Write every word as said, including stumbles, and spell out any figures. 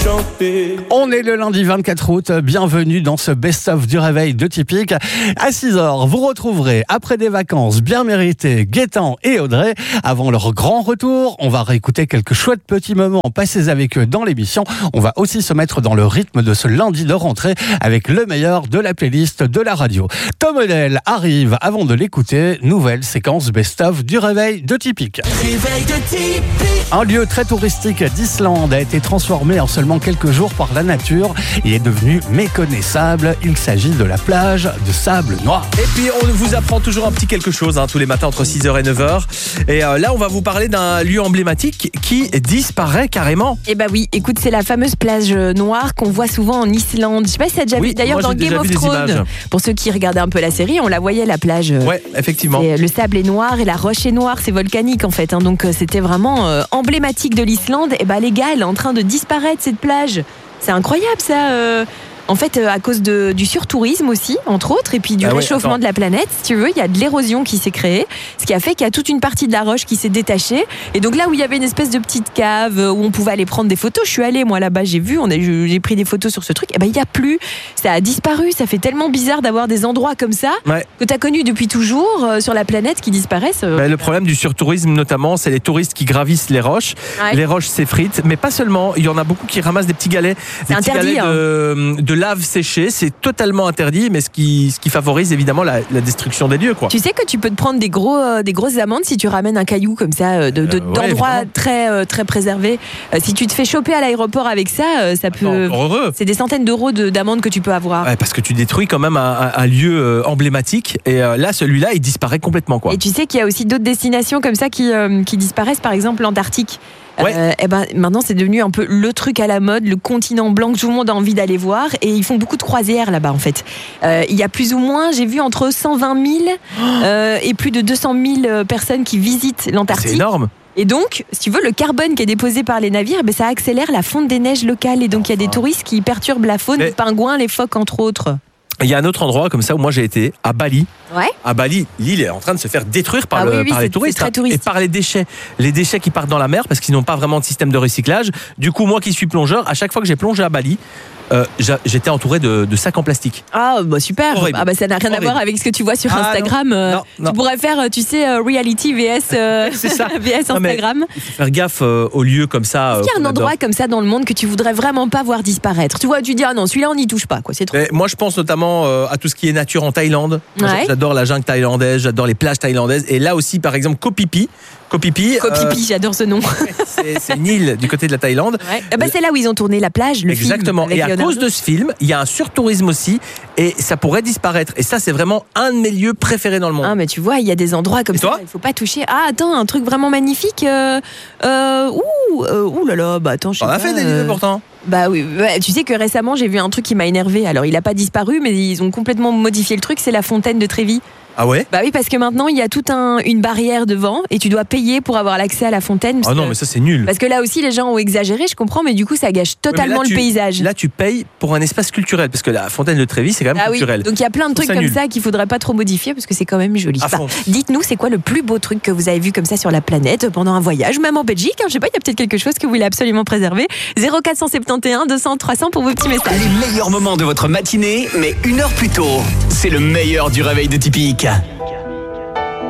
chanter. On est le lundi vingt-quatre août, bienvenue dans ce best-of du réveil de Typique. À six heures, vous retrouverez, après des vacances bien méritées, Gaëtan et Audrey. Avant leur grand retour, on va réécouter quelques chouettes petits moments passés avec eux dans l'émission. On va aussi se mettre dans le rythme de ce lundi de rentrée avec le meilleur de la playlist de la radio. Tom Odell arrive avant de l'écouter. Nouvelle séquence best-of du réveil de Typique. Réveil de Typique. Un lieu très touristique d'Islande a été transformé en seulement quelques jours par la nature. Il est devenu méconnaissable. Il s'agit de la plage de sable noir. Et puis on vous apprend toujours un petit quelque chose hein, tous les matins entre six heures et neuf heures. Et euh, là on va vous parler d'un lieu emblématique qui disparaît carrément. Eh bah oui, écoute, c'est la fameuse plage noire qu'on voit souvent en Islande. Je sais pas si t'as déjà Oui, vu, d'ailleurs moi, dans j'ai Game déjà of vu des Thrones. images. Pour ceux qui regardaient un peu la série, on la voyait la plage. Ouais, effectivement. Et le sable est noir et la roche est noire, c'est volcanique en fait. Hein, donc euh, c'était vraiment euh, emblématique de l'Islande. Et bah les gars, elle est en train de disparaître cette plage. C'est incroyable ça. Euh... En fait, euh, à cause de, du surtourisme aussi, entre autres, et puis du ah ouais, réchauffement attends. de la planète, si tu veux, il y a de l'érosion qui s'est créée, ce qui a fait qu'il y a toute une partie de la roche qui s'est détachée. Et donc là où il y avait une espèce de petite cave où on pouvait aller prendre des photos, je suis allée, moi là-bas, j'ai vu, on a, j'ai pris des photos sur ce truc, et ben il n'y a plus. Ça a disparu, ça fait tellement bizarre d'avoir des endroits comme ça, Ouais. que tu as connus depuis toujours euh, sur la planète qui disparaissent. Euh, Ben, le problème du surtourisme notamment, c'est les touristes qui gravissent les roches. Ouais. Les roches s'effritent, mais pas seulement. Il y en a beaucoup qui ramassent des petits galets, C'est des petits interdit, galets hein. de, de lave séchée. C'est totalement interdit, mais ce qui, ce qui favorise évidemment la, la destruction des lieux, quoi. Tu sais que tu peux te prendre des, gros, euh, des grosses amendes si tu ramènes un caillou comme ça, euh, de, de- Euh, ouais, d'endroits évidemment. très, euh, très préservés. Euh, si tu te fais choper à l'aéroport avec ça, euh, ça peut. Attends, heureux. C'est des centaines d'euros de, d'amende que tu peux avoir. Ouais, parce que tu détruis quand même un, un- un lieu euh, emblématique. Et euh, là, celui-là, il disparaît complètement, quoi. Et tu sais qu'il y a aussi d'autres destinations comme ça qui, euh, qui disparaissent, par exemple l'Antarctique. Ouais. Euh, et ben, maintenant, c'est devenu un peu le truc à la mode, le continent blanc que tout le monde a envie d'aller voir. Et ils font beaucoup de croisières là-bas, en fait. Euh, il y a plus ou moins, j'ai vu, entre cent vingt mille euh, et plus de deux cent mille personnes qui visitent l'Antarctique. C'est énorme. Et donc, si tu veux, le carbone qui est déposé par les navires, ben, ça accélère la fonte des neiges locales. Et donc, il y a des touristes qui perturbent la faune, Mais- les pingouins, les phoques, entre autres. Il y a un autre endroit comme ça où moi j'ai été, à Bali. Ouais. À Bali, l'île est en train de se faire détruire par, Ah le- oui, oui, par c'est- les touristes c'est très hein, et touristique. par les déchets. Les déchets qui partent dans la mer parce qu'ils n'ont pas vraiment de système de recyclage. Du coup, moi qui suis plongeur, à chaque fois que j'ai plongé à Bali, euh, j'a- j'étais entouré de, de sacs en plastique. Ah, bah super. Horrible. Ah, bah ça n'a rien Horrible. à voir avec ce que tu vois sur Ah, non. Instagram. Euh, Non, non. Tu pourrais faire, euh, tu sais, euh, reality V S, euh, C'est ça. V S Non, mais Instagram. Il faut faire gaffe euh, aux lieux comme ça. Est-ce euh, qu'il y a qu'on un endroit adore. comme ça dans le monde que tu voudrais vraiment pas voir disparaître? Tu vois, tu dis, ah non, celui-là, on n'y touche pas, quoi. C'est trop. Mais moi, je pense notamment euh, à tout ce qui est nature en Thaïlande. Moi, Ouais. J'adore la jungle thaïlandaise, j'adore les plages thaïlandaises. Et là aussi, par exemple, Koh Phi Phi. Koh Phi Phi, euh, Kopipi, j'adore ce nom. c'est c'est une île du côté de la Thaïlande. Ouais. Ah bah, c'est là où ils ont tourné la plage, le Exactement. film. avec Et à Leonardo. cause de ce film, il y a un surtourisme aussi, et ça pourrait disparaître. Et ça, c'est vraiment un de mes lieux préférés dans le monde. Ah, mais tu vois, il y a des endroits comme Et ça, toi il faut pas toucher. Ah, attends, un truc vraiment magnifique. Euh, euh, ouh, euh, ouh là là, bah attends, je sais On pas. a fait des euh, lieux pourtant. Bah oui, ouais, tu sais que récemment j'ai vu un truc qui m'a énervé. Alors il a pas disparu, mais ils ont complètement modifié le truc. C'est la fontaine de Trévis. Ah ouais? Bah oui, parce que maintenant il y a toute un, une barrière devant et tu dois payer pour avoir l'accès à la fontaine. Ah parce non, que- mais ça, c'est nul. Parce que là aussi les gens ont exagéré, je comprends, mais du coup ça gâche Ouais, mais totalement là, le tu- paysage. Là, tu payes pour un espace culturel, parce que la fontaine de Trévis, c'est quand même Ah oui, culturel. donc il y a plein de Je trouve trucs ça comme nul. ça qu'il faudrait pas trop modifier parce que c'est quand même joli. À Bah, fond. dites-nous, c'est quoi le plus beau truc que vous avez vu comme ça sur la planète pendant un voyage, même en Belgique, hein, je sais pas, il y a peut-être quelque chose que vous voulez absolument préserver. zéro quatre cent soixante et onze deux cents trois cents pour vos petits messages. Les meilleurs moments de votre matinée, mais une heure plus tôt. C'est le meilleur du réveil de Typique.